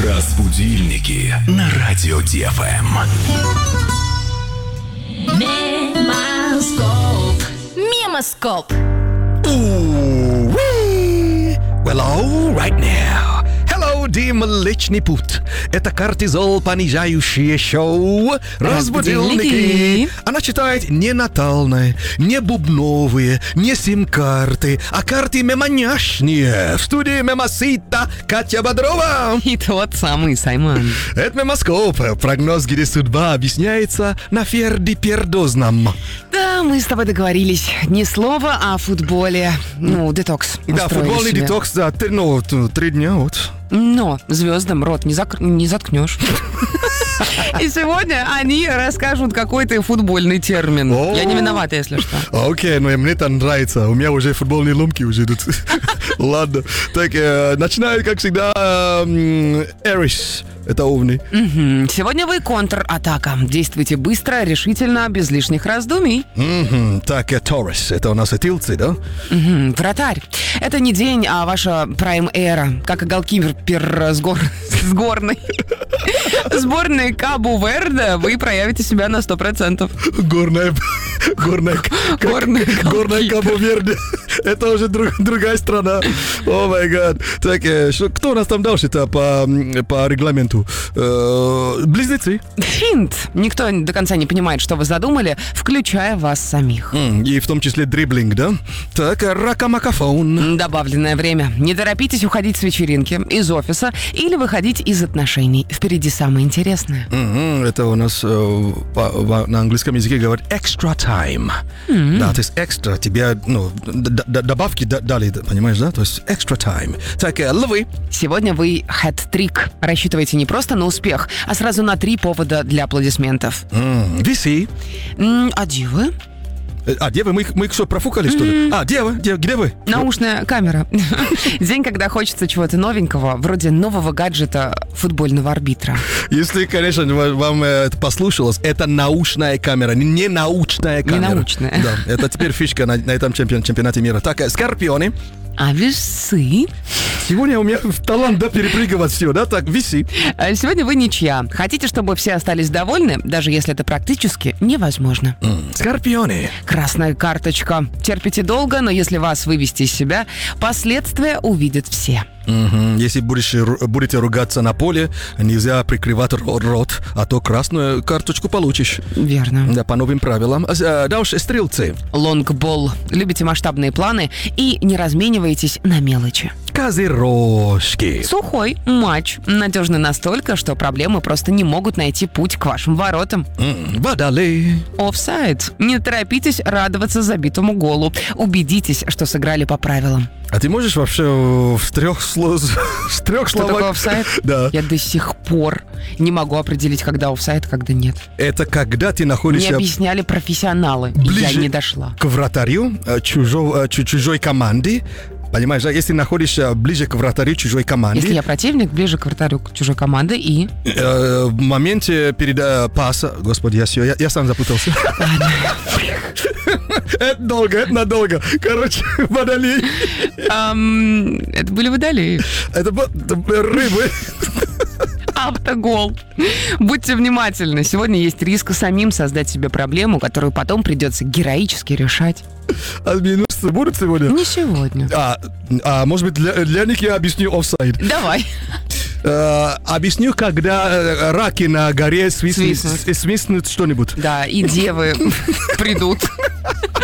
Разбудильники на радио ДФМ. Мемоскоп. Well, all right now. Hello, dear Млечный Путь. Это кортизол понижающее шоу «Разбудильники». Она читает не натальные, не бубновые, не сим-карты, а карты мемоняшные. В студии мемосита Катя Бодрова. И тот самый Саймон. Это мемоскоп. Прогноз, где судьба объясняется на фердипердозном. Да, мы с тобой договорились. Не слово о футболе. Ну, детокс. Да, устроили футбольный себе. детокс за 3 дня. Вот. Но звездам рот не заткнешь. И сегодня они расскажут какой-то футбольный термин. Я не виновата, если что. Окей, ну и мне это нравится. У меня уже футбольные ломки уже идут. Ладно. Так, начинает, как всегда, Эрис. Это умный. Сегодня вы контратака. Действуйте быстро, решительно, без лишних раздумий. Так, Торрес. Это у нас этилцы, да? Вратарь. Это не день, а ваша прайм-эра. Как и голкипер с горной. Сборной Кабу-Верде вы проявите себя на 100%. Горная Горная Кабо-Верде. Это уже другая страна. О май гад. Так, кто у нас там дальше-то по регламенту? Близнецы. Финт. Никто до конца не понимает, что вы задумали, включая вас самих. И в том числе дриблинг, да? Так, ракамакафон. Добавленное время. Не торопитесь уходить с вечеринки, из офиса или выходить из отношений. Впереди самое интересное. Это у нас на английском языке говорят extra time. Да, то есть extra. Тебе, добавки дали, понимаешь, да? То есть extra time. Так, львы. Сегодня вы хэт-трик. Рассчитывайте не просто на успех, а сразу на 3 повода для аплодисментов. Виси. А девы? Девы, мы их что, профукали, что ли? Дева, где вы? Наушная камера. День, когда хочется чего-то новенького, вроде нового гаджета футбольного арбитра. Если, конечно, вам это послушалось, это наушная камера, не научная камера. Не научная. Да, это теперь фишка на этом чемпионате мира. Так, скорпионы. А весы? Сегодня у меня талант, да, перепрыгивать все, да? Так, виси. Сегодня вы ничья. Хотите, чтобы все остались довольны, даже если это практически невозможно. Скорпионы. Красная карточка. Терпите долго, но если вас вывести из себя, последствия увидят все. Если будете ругаться на поле, нельзя прикрывать рот, а то красную карточку получишь. Верно. Да, по новым правилам. Дальше стрелцы. Лонгбол. Любите масштабные планы и не размениваетесь на мелочи. Козерожки. Сухой матч. Надежный настолько, что проблемы просто не могут найти путь к вашим воротам. Водолей. Офсайд. Не торопитесь радоваться забитому голу. Убедитесь, что сыграли по правилам. А ты можешь вообще в трех словах... Что такое офсайд? Да. Я до сих пор не могу определить, когда офсайд, когда нет. Это когда ты находишься... Мне объясняли профессионалы, и я не дошла. К вратарю чужой команды. Понимаешь, да? Если находишься ближе к вратарю чужой команды... Если я противник, ближе к вратарю чужой команды и... В моменте перед паса... Господи, я сам запутался. Это долго, это надолго. Короче, водолей. Это были водолеи. Это рыбы. Автогол. Будьте внимательны. Сегодня есть риск самим создать себе проблему, которую потом придется героически решать. А минусы будут сегодня? Не сегодня. Может быть, для них я объясню офсайд. Давай. Объясню, когда раки на горе свистнут что-нибудь. Да, и девы придут.